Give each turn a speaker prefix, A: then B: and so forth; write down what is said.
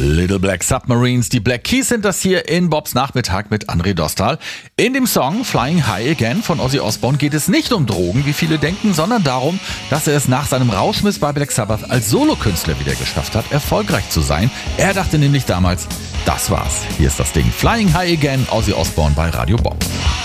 A: Little Black Submarines, die Black Keys sind das hier in Bobs Nachmittag mit André Dostal. In dem Song Flying High Again von Ozzy Osbourne geht es nicht um Drogen, wie viele denken, sondern darum, dass er es nach seinem Rauschmiss bei Black Sabbath als Solokünstler wieder geschafft hat, erfolgreich zu sein. Er dachte nämlich damals, das war's. Hier ist das Ding Flying High Again, Ozzy Osbourne bei Radio Bob.